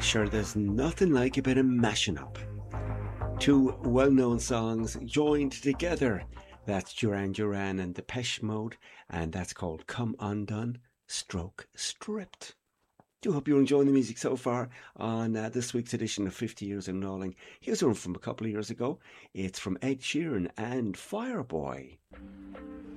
Sure, there's nothing like a bit of mashing up. Two well-known songs joined together. That's Duran Duran and Depeche Mode, and that's called Come Undone, Stroke Stripped. Do hope you're enjoying the music so far on this week's edition of 50 Years in Rolling. Here's one from a couple of years ago. It's from Ed Sheeran and Fireboy.